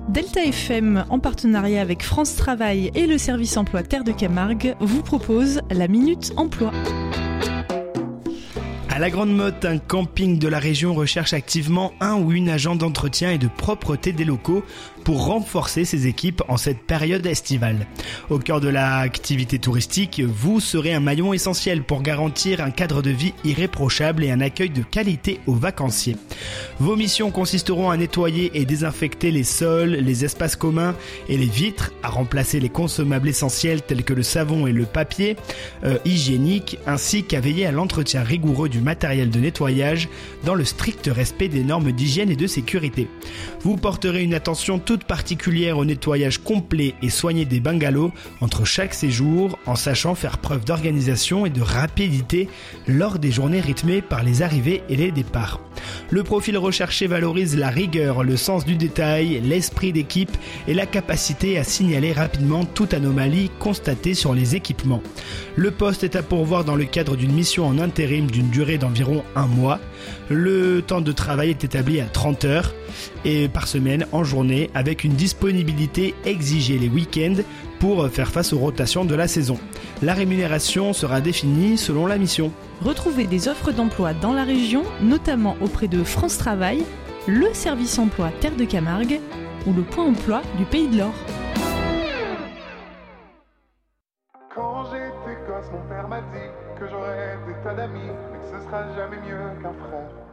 Delta FM, en partenariat avec France Travail et le service emploi Terre de Camargue, vous propose la Minute Emploi. À la Grande Motte, un camping de la région recherche activement un ou une agent d'entretien et de propreté des locaux pour renforcer ses équipes en cette période estivale. Au cœur de l'activité touristique, vous serez un maillon essentiel pour garantir un cadre de vie irréprochable et un accueil de qualité aux vacanciers. Vos missions consisteront à nettoyer et désinfecter les sols, les espaces communs et les vitres, à remplacer les consommables essentiels tels que le savon et le papier hygiénique, ainsi qu'à veiller à l'entretien rigoureux du matériel de nettoyage dans le strict respect des normes d'hygiène et de sécurité. Vous porterez une attention toute particulière au nettoyage complet et soigné des bungalows entre chaque séjour, en sachant faire preuve d'organisation et de rapidité lors des journées rythmées par les arrivées et les départs. Le profil recherché valorise la rigueur, le sens du détail, l'esprit d'équipe et la capacité à signaler rapidement toute anomalie constatée sur les équipements. Le poste est à pourvoir dans le cadre d'une mission en intérim d'une durée d'environ 1 mois. Le temps de travail est établi à 30 heures et par semaine en journée, avec une disponibilité exigée les week-ends pour faire face aux rotations de la saison. La rémunération sera définie selon la mission. Retrouvez des offres d'emploi dans la région, notamment auprès de France Travail, le service emploi Terre de Camargue ou le point emploi du Pays de l'Or. Quand j'étais gosse, mon père m'a dit que j'aurais des tas d'amis, mais que ce sera jamais mieux qu'un frère.